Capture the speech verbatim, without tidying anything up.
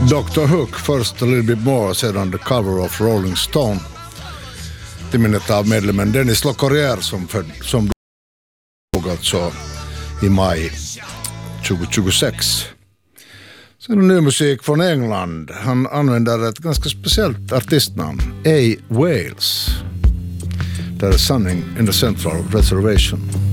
doktor Hook, först A Little Bit More, sedan The Cover of Rolling Stone. Till minnet av medlemmen Dennis Locorriere som, för, som dog alltså i maj tjugohundratjugosex. Sen ny musik från England. Han använder ett ganska speciellt artistnamn, A. Wales. Det är Sunning in the Central Reservation.